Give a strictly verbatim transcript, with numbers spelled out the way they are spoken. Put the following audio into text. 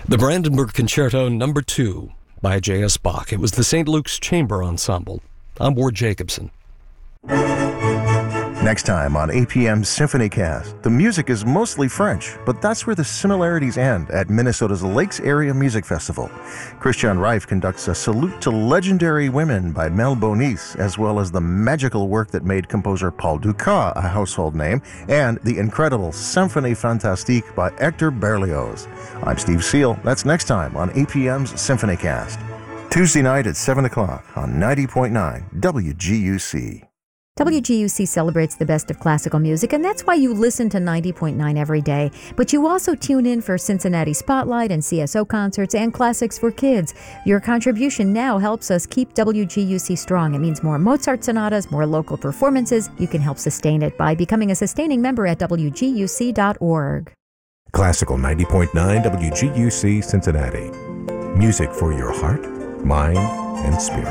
The Brandenburg Concerto Number two by J S. Bach. It was the Saint Luke's Chamber Ensemble. I'm Ward Jacobson. Next time on A P M's SymphonyCast, the music is mostly French, but that's where the similarities end at Minnesota's Lakes Area Music Festival. Christian Reif conducts a salute to legendary women by Mel Bonis, as well as the magical work that made composer Paul Dukas a household name, and the incredible Symphonie Fantastique by Hector Berlioz. I'm Steve Seal. That's next time on A P M's SymphonyCast. Tuesday night at seven o'clock on ninety point nine W G U C. W G U C celebrates the best of classical music, and that's why you listen to ninety point nine every day. But you also tune in for Cincinnati Spotlight and C S O concerts and classics for kids. Your contribution now helps us keep W G U C strong. It means more Mozart sonatas, more local performances. You can help sustain it by becoming a sustaining member at W G U C dot org. Classical ninety point nine W G U C Cincinnati. Music for your heart, mind, and spirit.